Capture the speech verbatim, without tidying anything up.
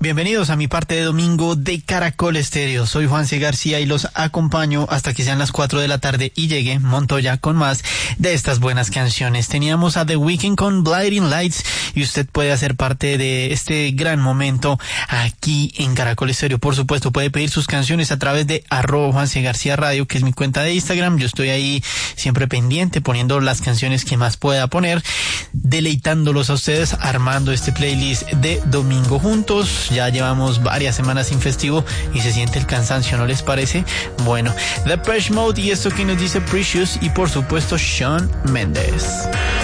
Bienvenidos a mi parte de domingo de Caracol Estéreo. Soy Juanse García y los acompaño hasta que sean las cuatro de la tarde y llegue Montoya con más de estas buenas canciones. Teníamos a The Weeknd con Blinding Lights y usted puede hacer parte de este gran momento aquí en Caracol Estéreo. Por supuesto, puede pedir sus canciones a través de arroba Juanse García Radio, que es mi cuenta de Instagram. Yo estoy ahí siempre pendiente, poniendo las canciones que más pueda poner, deleitándolos a ustedes, armando este playlist de domingo juntos. Ya llevamos varias semanas sin festivo y se siente el cansancio, ¿no les parece? Bueno, Depeche Mode y esto que nos dice Precious y por supuesto Shawn Mendes.